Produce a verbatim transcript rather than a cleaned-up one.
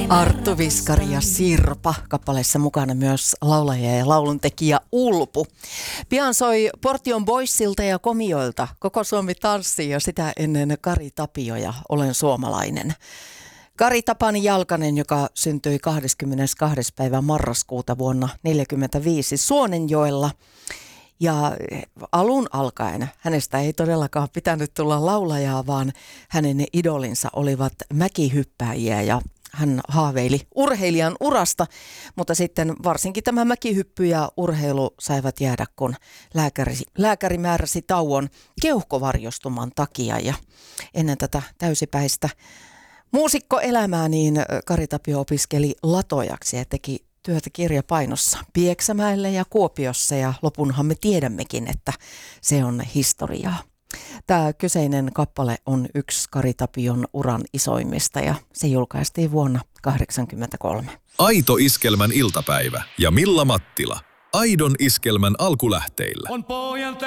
Arttu Viskari ja Sirpa, kappaleessa mukana myös laulaja ja lauluntekijä Ulpu. Pian soi Portion Boysilta ja Komioilta Koko Suomi tanssii ja sitä ennen Kari Tapio ja Olen suomalainen. Kari Tapani Jalkanen, joka syntyi kahdeskymmenestoinen päivä marraskuuta vuonna tuhatyhdeksänsataaneljäkymmentäviisi Suonenjoella. Ja alun alkaen hänestä ei todellakaan pitänyt tulla laulajaa, vaan hänen idolinsa olivat mäkihyppääjiä ja hän haaveili urheilijan urasta, mutta sitten varsinkin tämä mäkihyppy ja urheilu saivat jäädä, kun lääkäri, lääkäri määräsi tauon keuhkovarjostuman takia. Ja ennen tätä täysipäistä muusikkoelämää niin Kari Tapio opiskeli latojaksi ja teki työtä kirjapainossa Pieksämäellä ja Kuopiossa, ja lopunhan me tiedämmekin, että se on historiaa. Tämä kyseinen kappale on yksi Kari Tapion uran isoimmista ja se julkaistiin vuonna tuhatyhdeksänsataakahdeksankymmentäkolme. Aito Iskelmän iltapäivä ja Milla Mattila. Aidon Iskelmän alkulähteillä. On